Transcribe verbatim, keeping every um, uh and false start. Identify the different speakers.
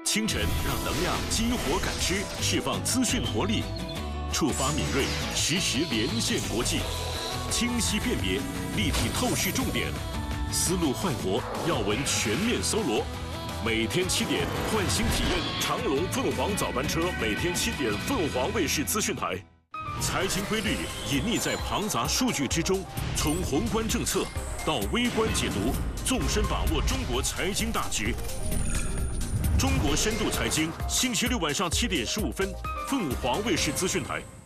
Speaker 1: 清晨让能量激活感知，释放资讯活力，触发敏锐，实时连线国际，清晰辨别，立体透视重点，思路焕活，要闻全面搜罗。每天七点，唤醒体验长隆凤凰早班车，每天七点，凤凰卫视资讯台。财经规律隐匿在庞杂数据之中，从宏观政策到微观解读，纵深把握中国财经大局。中国深度财经，星期六晚上七点十五分，凤凰卫视资讯台。